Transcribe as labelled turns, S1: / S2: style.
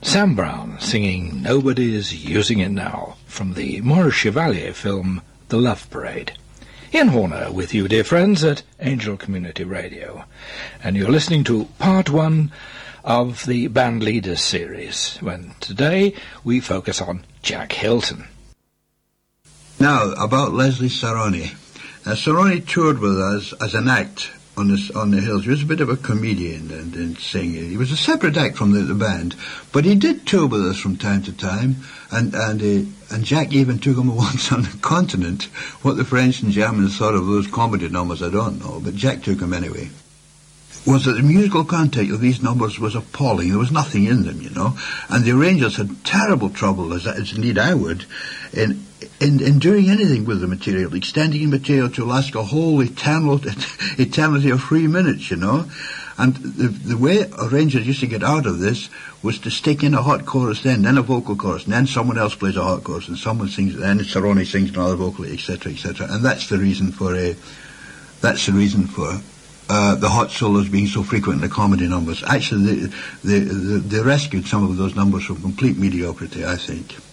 S1: Sam Brown singing Nobody's Using It Now from the Maurice Chevalier film The Love Parade. Ian Horner with you, dear friends, at Angel Community Radio. And you're listening to part one of the Band Leaders series, when today we focus on Jack Hilton.
S2: Now, about Leslie Saroni. Saroni toured with us as an act on the Hills. He was a bit of a comedian and singing. He was a separate act from the band, but he did tour with us from time to time, and Jack even took him once on the continent. What the French and Germans thought of those comedy numbers, I don't know, but Jack took him anyway. Was that the musical content of these numbers was appalling. There was nothing in them, and the arrangers had terrible trouble, as indeed I would, in doing anything with the material, extending the material to last a whole eternity of 3 minutes, And the way arrangers used to get out of this was to stick in a hot chorus then a vocal chorus, and then someone else plays a hot chorus, and someone sings, and then Saroni sings another vocal, etc., etc. And that's the reason for the hot solos being so frequent in the comedy numbers. Actually, they rescued some of those numbers from complete mediocrity, I think.